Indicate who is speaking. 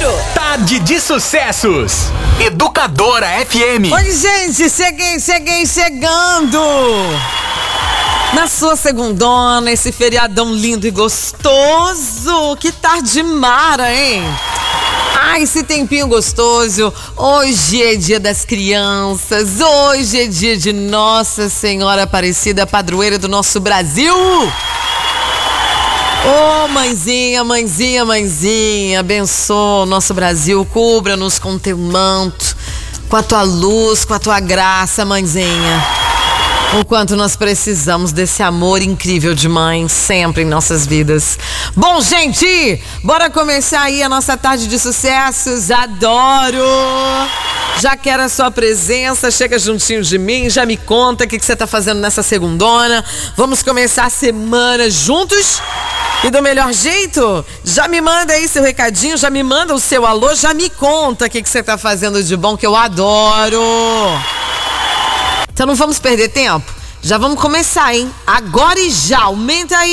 Speaker 1: Adoro!
Speaker 2: Tarde de Sucessos. Educadora FM.
Speaker 1: Oi, gente, cheguei chegando! Na sua segundona, esse feriadão lindo e gostoso. Que tarde mara, hein? Ai, esse tempinho gostoso. Hoje é dia das crianças. Hoje é dia de Nossa Senhora Aparecida, padroeira do nosso Brasil. Ô, mãezinha, abençoa o nosso Brasil, cubra-nos com teu manto, com a tua luz, com a tua graça, mãezinha. O quanto nós precisamos desse amor incrível de mãe sempre em nossas vidas. Bom, gente, bora começar aí a nossa tarde de sucessos. Adoro! Já quero a sua presença, chega juntinho de mim, já me conta o que você tá fazendo nessa segundona. Vamos começar a semana juntos? E do melhor jeito, já me manda aí seu recadinho, já me manda o seu alô, já me conta o que você tá fazendo de bom, que eu adoro. Então não vamos perder tempo, já vamos começar, hein? Agora e já, aumenta aí.